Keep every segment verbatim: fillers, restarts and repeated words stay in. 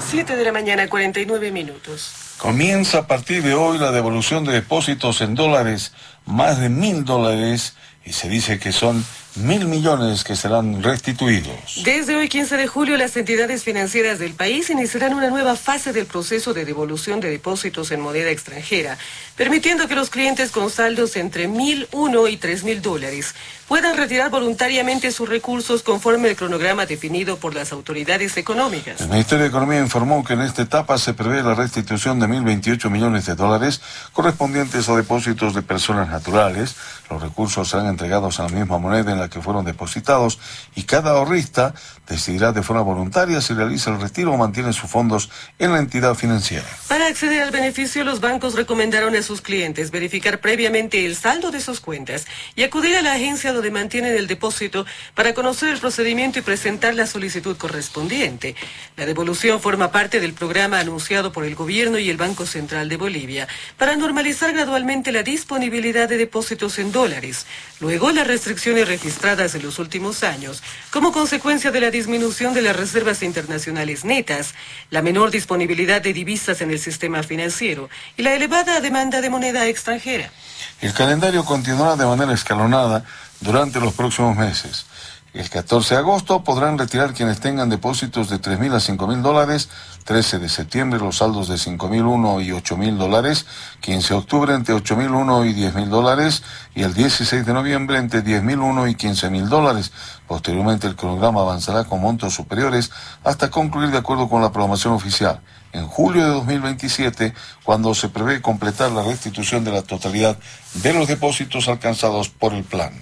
siete de la mañana, cuarenta y nueve minutos. Comienza a partir de hoy la devolución de depósitos en dólares, más de mil dólares, y se dice que son mil millones que serán restituidos. Desde hoy, quince de julio, las entidades financieras del país iniciarán una nueva fase del proceso de devolución de depósitos en moneda extranjera, permitiendo que los clientes con saldos entre mil uno y tres mil dólares puedan retirar voluntariamente sus recursos conforme el cronograma definido por las autoridades económicas. El Ministerio de Economía informó que en esta etapa se prevé la restitución de mil veintiocho millones de dólares correspondientes a depósitos de personas naturales. Los recursos serán entregados a la misma moneda en la que fueron depositados y cada ahorrista decidirá de forma voluntaria si realiza el retiro o mantiene sus fondos en la entidad financiera. Para acceder al beneficio, los bancos recomendaron a sus clientes verificar previamente el saldo de sus cuentas y acudir a la agencia donde mantienen el depósito para conocer el procedimiento y presentar la solicitud correspondiente. La devolución forma parte del programa anunciado por el gobierno y el Banco Central de Bolivia para normalizar gradualmente la disponibilidad de depósitos en dólares. Luego, las restricciones registradas en los últimos años, como consecuencia de la disminución de las reservas internacionales netas, la menor disponibilidad de divisas en el sistema financiero y la elevada demanda de moneda extranjera. El calendario continuará de manera escalonada durante los próximos meses. El catorce de agosto podrán retirar quienes tengan depósitos de tres mil a cinco mil dólares, trece de septiembre los saldos de cinco mil uno y ocho mil dólares, quince de octubre entre ocho mil uno y diez mil dólares y el dieciséis de noviembre entre diez mil uno y quince mil dólares. Posteriormente el cronograma avanzará con montos superiores hasta concluir de acuerdo con la programación oficial en julio de dos mil veintisiete, cuando se prevé completar la restitución de la totalidad de los depósitos alcanzados por el plan.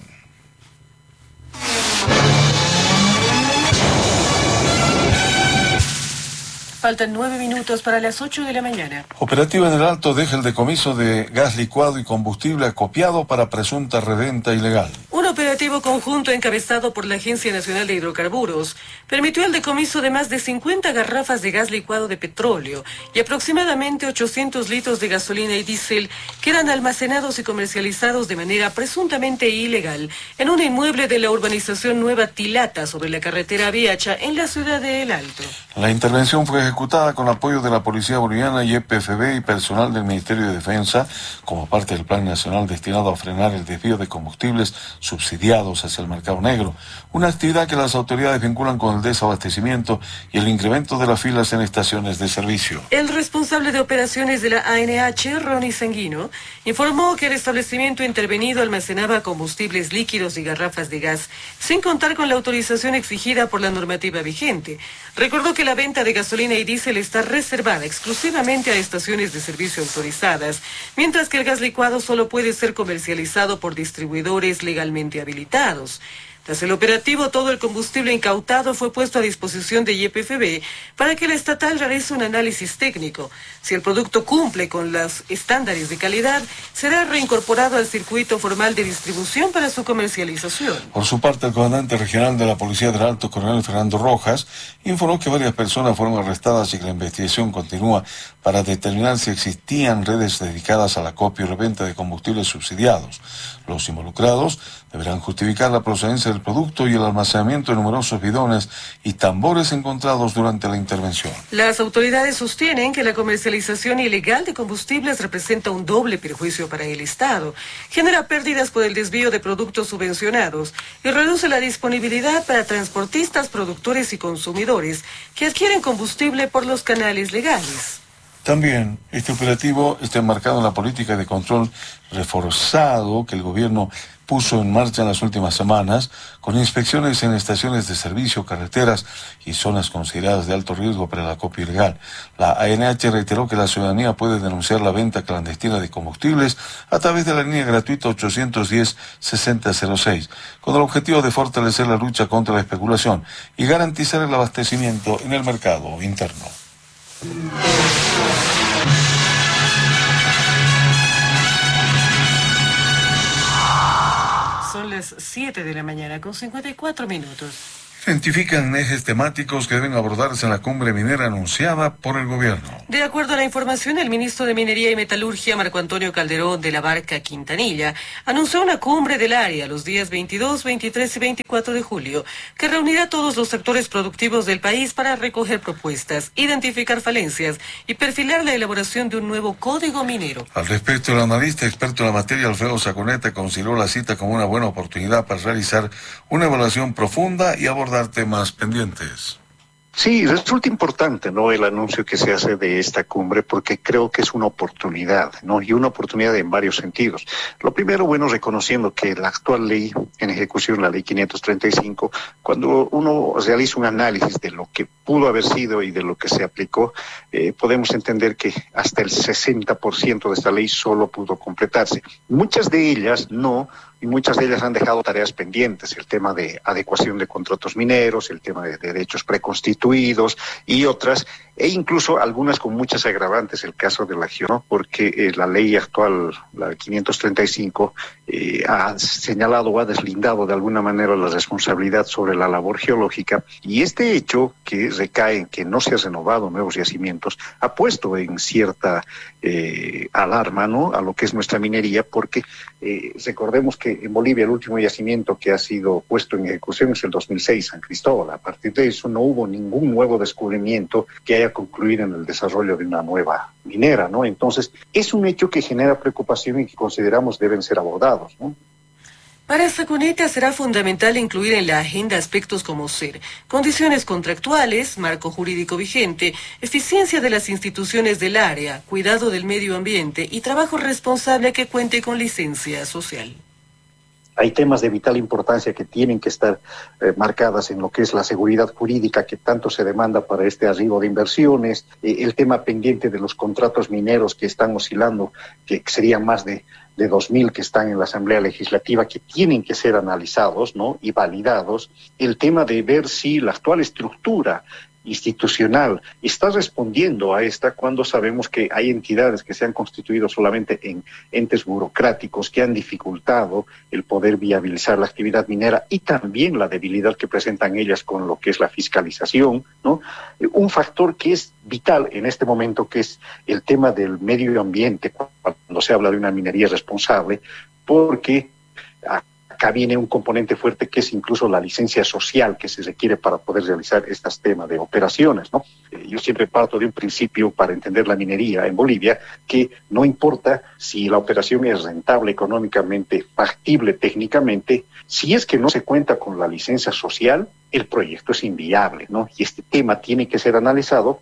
Faltan nueve minutos para las ocho de la mañana. Operativa en el Alto deja el decomiso de gas licuado y combustible acopiado para presunta reventa ilegal. Un operativo conjunto encabezado por la Agencia Nacional de Hidrocarburos permitió el decomiso de más de cincuenta garrafas de gas licuado de petróleo y aproximadamente ochocientos litros de gasolina y diésel que eran almacenados y comercializados de manera presuntamente ilegal en un inmueble de la urbanización Nueva Tilata sobre la carretera Viacha en la ciudad de El Alto. La intervención fue ejecutada con apoyo de la Policía Boliviana y E P F B y personal del Ministerio de Defensa como parte del Plan Nacional destinado a frenar el desvío de combustibles subsidiados hacia el mercado negro, una actividad que las autoridades vinculan con el desabastecimiento y el incremento de las filas en estaciones de servicio. El responsable de operaciones de la A N H, Ronnie Sanguino, informó que el establecimiento intervenido almacenaba combustibles líquidos y garrafas de gas sin contar con la autorización exigida por la normativa vigente. Recordó que la venta de gasolina y diésel está reservada exclusivamente a estaciones de servicio autorizadas, mientras que el gas licuado solo puede ser comercializado por distribuidores legalmente habilitados. Tras el operativo, todo el combustible incautado fue puesto a disposición de Y P F B para que la estatal realice un análisis técnico. Si el producto cumple con los estándares de calidad, será reincorporado al circuito formal de distribución para su comercialización. Por su parte, el comandante regional de la Policía del Alto, coronel Fernando Rojas, informó que varias personas fueron arrestadas y que la investigación continúa para determinar si existían redes dedicadas al acopio y reventa de combustibles subsidiados. Los involucrados deberán justificar la procedencia del producto y el almacenamiento de numerosos bidones y tambores encontrados durante la intervención. Las autoridades sostienen que la comercialización ilegal de combustibles representa un doble perjuicio para el Estado, genera pérdidas por el desvío de productos subvencionados y reduce la disponibilidad para transportistas, productores y consumidores que adquieren combustible por los canales legales. También este operativo está enmarcado en la política de control reforzado que el gobierno puso en marcha en las últimas semanas, con inspecciones en estaciones de servicio, carreteras y zonas consideradas de alto riesgo para el acopio ilegal. La A N H reiteró que la ciudadanía puede denunciar la venta clandestina de combustibles a través de la línea gratuita ochocientos diez, sesenta cero seis, con el objetivo de fortalecer la lucha contra la especulación y garantizar el abastecimiento en el mercado interno. Son las siete de la mañana con cincuenta y cuatro minutos. identifican ejes temáticos que deben abordarse en la cumbre minera anunciada por el gobierno. De acuerdo a la información, el ministro de Minería y Metalurgia, Marco Antonio Calderón de la Barca Quintanilla, anunció una cumbre del área los días veintidós, veintitrés y veinticuatro de julio, que reunirá a todos los sectores productivos del país para recoger propuestas, identificar falencias y perfilar la elaboración de un nuevo código minero. Al respecto, el analista experto en la materia, Alfredo Saconeta, consideró la cita como una buena oportunidad para realizar una evaluación profunda y abordar temas pendientes. Sí, resulta importante, ¿no?, el anuncio que se hace de esta cumbre, porque creo que es una oportunidad, ¿no?, y una oportunidad en varios sentidos. Lo primero, bueno, reconociendo que la actual ley en ejecución, la ley quinientos treinta y cinco, cuando uno realiza un análisis de lo que pudo haber sido y de lo que se aplicó, eh, podemos entender que hasta el sesenta por ciento de esta ley solo pudo completarse. Muchas de ellas no, y muchas de ellas han dejado tareas pendientes, el tema de adecuación de contratos mineros, el tema de derechos preconstituidos y otras, e incluso algunas con muchas agravantes, el caso de la GEO, porque eh, la ley actual, la quinientos treinta y cinco, eh, ha señalado o ha deslindado de alguna manera la responsabilidad sobre la labor geológica, y este hecho que recae en que no se han renovado nuevos yacimientos ha puesto en cierta eh, alarma, ¿no?, a lo que es nuestra minería, porque eh, recordemos que en Bolivia el último yacimiento que ha sido puesto en ejecución es el dos mil seis, San Cristóbal. A partir de eso no hubo ningún nuevo descubrimiento que haya concluido en el desarrollo de una nueva minera, ¿no? Entonces, es un hecho que genera preocupación y que consideramos deben ser abordados, ¿no? Para Saconeta será fundamental incluir en la agenda aspectos como ser condiciones contractuales, marco jurídico vigente, eficiencia de las instituciones del área, cuidado del medio ambiente y trabajo responsable que cuente con licencia social. Hay temas de vital importancia que tienen que estar eh, marcadas en lo que es la seguridad jurídica que tanto se demanda para este arribo de inversiones, eh, el tema pendiente de los contratos mineros que están oscilando, que serían más de, de dos mil que están en la Asamblea Legislativa, que tienen que ser analizados, ¿no?, y validados, el tema de ver si la actual estructura institucional está respondiendo a esta, cuando sabemos que hay entidades que se han constituido solamente en entes burocráticos que han dificultado el poder viabilizar la actividad minera y también la debilidad que presentan ellas con lo que es la fiscalización, ¿no? Un factor que es vital en este momento, que es el tema del medio ambiente, cuando se habla de una minería responsable, porque acá viene un componente fuerte que es incluso la licencia social que se requiere para poder realizar estos temas de operaciones, ¿no? Eh, yo siempre parto de un principio para entender la minería en Bolivia, que no importa si la operación es rentable económicamente, factible técnicamente, si es que no se cuenta con la licencia social, el proyecto es inviable, ¿no? Y este tema tiene que ser analizado.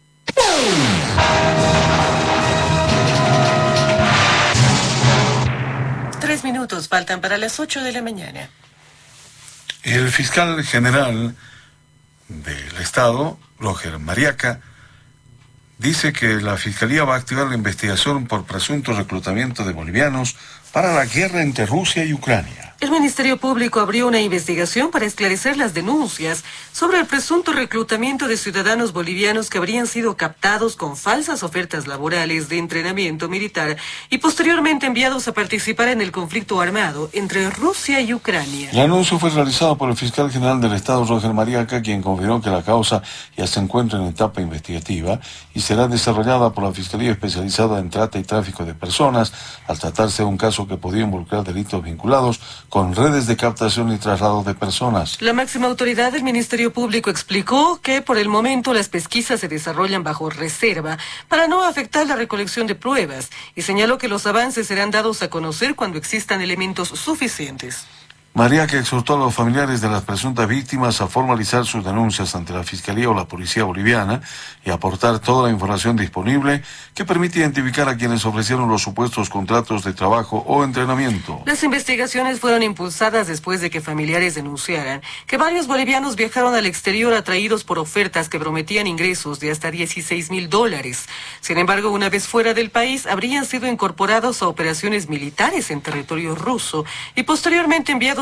Tres minutos faltan para las ocho de la mañana. El fiscal general del Estado, Roger Mariaca, dice que la Fiscalía va a activar la investigación por presunto reclutamiento de bolivianos para la guerra entre Rusia y Ucrania. El Ministerio Público abrió una investigación para esclarecer las denuncias sobre el presunto reclutamiento de ciudadanos bolivianos que habrían sido captados con falsas ofertas laborales de entrenamiento militar y posteriormente enviados a participar en el conflicto armado entre Rusia y Ucrania. El anuncio fue realizado por el fiscal general del Estado, Roger Mariaca, quien confirmó que la causa ya se encuentra en etapa investigativa y será desarrollada por la Fiscalía Especializada en Trata y Tráfico de Personas, al tratarse de un caso que podía involucrar delitos vinculados con redes de captación y traslado de personas. La máxima autoridad del Ministerio Público explicó que por el momento las pesquisas se desarrollan bajo reserva para no afectar la recolección de pruebas y señaló que los avances serán dados a conocer cuando existan elementos suficientes. Mariaca exhortó a los familiares de las presuntas víctimas a formalizar sus denuncias ante la Fiscalía o la Policía Boliviana y aportar toda la información disponible que permite identificar a quienes ofrecieron los supuestos contratos de trabajo o entrenamiento. Las investigaciones fueron impulsadas después de que familiares denunciaran que varios bolivianos viajaron al exterior atraídos por ofertas que prometían ingresos de hasta dieciséis mil dólares. Sin embargo, una vez fuera del país, habrían sido incorporados a operaciones militares en territorio ruso y posteriormente enviados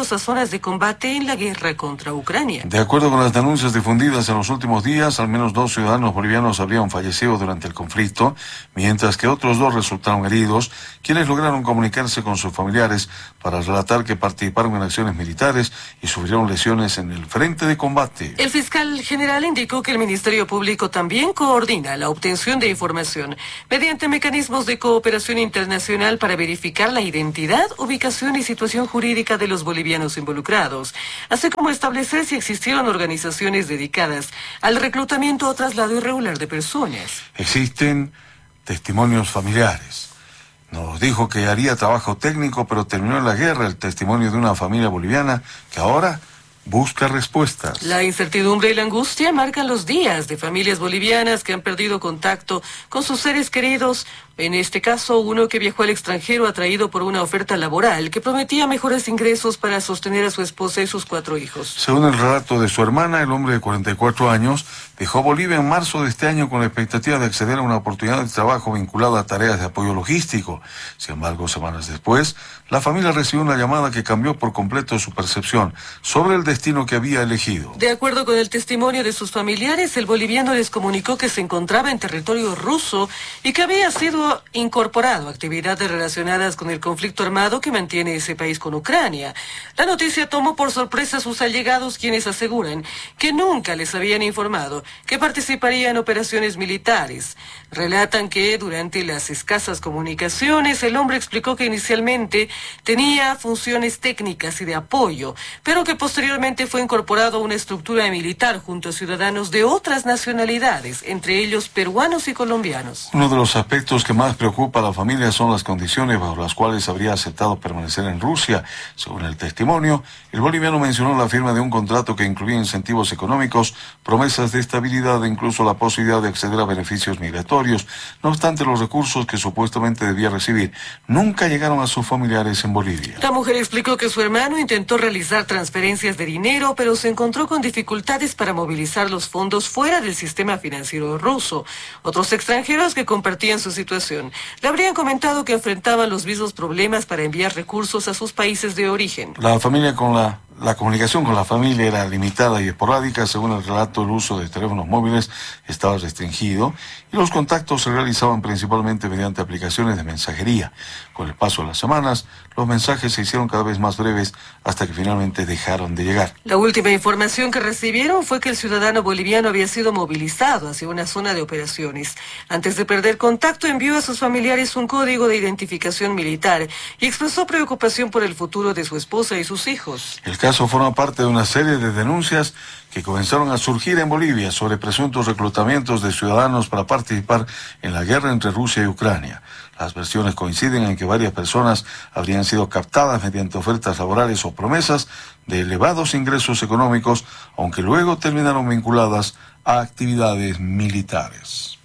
trasladados a zonas de combate en la guerra contra Ucrania. De acuerdo con las denuncias difundidas en los últimos días, al menos dos ciudadanos bolivianos habrían fallecido durante el conflicto, mientras que otros dos resultaron heridos, quienes lograron comunicarse con sus familiares para relatar que participaron en acciones militares y sufrieron lesiones en el frente de combate. El fiscal general indicó que el Ministerio Público también coordina la obtención de información mediante mecanismos de cooperación internacional para verificar la identidad, ubicación y situación jurídica de los bolivianos involucrados, así como establecer si existieron organizaciones dedicadas al reclutamiento o traslado irregular de personas. Existen testimonios familiares. Nos dijo que haría trabajo técnico, pero terminó en la guerra, el testimonio de una familia boliviana que ahora busca respuestas. La incertidumbre y la angustia marcan los días de familias bolivianas que han perdido contacto con sus seres queridos. En este caso, uno que viajó al extranjero atraído por una oferta laboral que prometía mejores ingresos para sostener a su esposa y sus cuatro hijos. Según el relato de su hermana, el hombre de cuarenta y cuatro años dejó Bolivia en marzo de este año con la expectativa de acceder a una oportunidad de trabajo vinculada a tareas de apoyo logístico. Sin embargo, semanas después, la familia recibió una llamada que cambió por completo su percepción sobre el destino que había elegido. De acuerdo con el testimonio de sus familiares, el boliviano les comunicó que se encontraba en territorio ruso y que había sido incorporado a actividades relacionadas con el conflicto armado que mantiene ese país con Ucrania. La noticia tomó por sorpresa a sus allegados, quienes aseguran que nunca les habían informado que participaría en operaciones militares. Relatan que durante las escasas comunicaciones el hombre explicó que inicialmente tenía funciones técnicas y de apoyo, pero que posteriormente fue incorporado a una estructura militar junto a ciudadanos de otras nacionalidades, entre ellos peruanos y colombianos. Uno de los aspectos que más preocupa a la familia son las condiciones bajo las cuales habría aceptado permanecer en Rusia. Según el testimonio, el boliviano mencionó la firma de un contrato que incluía incentivos económicos, promesas de estabilidad e incluso la posibilidad de acceder a beneficios migratorios. No obstante, los recursos que supuestamente debía recibir nunca llegaron a sus familiares en Bolivia. La mujer explicó que su hermano intentó realizar transferencias de dinero, pero se encontró con dificultades para movilizar los fondos fuera del sistema financiero ruso. Otros extranjeros que compartían su situación le habrían comentado que enfrentaban los mismos problemas para enviar recursos a sus países de origen. La familia con la La comunicación con la familia era limitada y esporádica. Según el relato, el uso de teléfonos móviles estaba restringido y los contactos se realizaban principalmente mediante aplicaciones de mensajería. Con el paso de las semanas, los mensajes se hicieron cada vez más breves hasta que finalmente dejaron de llegar. La última información que recibieron fue que el ciudadano boliviano había sido movilizado hacia una zona de operaciones. Antes de perder contacto, envió a sus familiares un código de identificación militar y expresó preocupación por el futuro de su esposa y sus hijos. El caso forma parte de una serie de denuncias que comenzaron a surgir en Bolivia sobre presuntos reclutamientos de ciudadanos para participar en la guerra entre Rusia y Ucrania. Las versiones coinciden en que varias personas habrían sido captadas mediante ofertas laborales o promesas de elevados ingresos económicos, aunque luego terminaron vinculadas a actividades militares.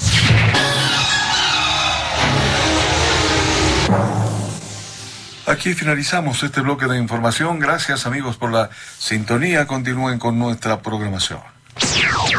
Aquí finalizamos este bloque de información. Gracias, amigos, por la sintonía. Continúen con nuestra programación.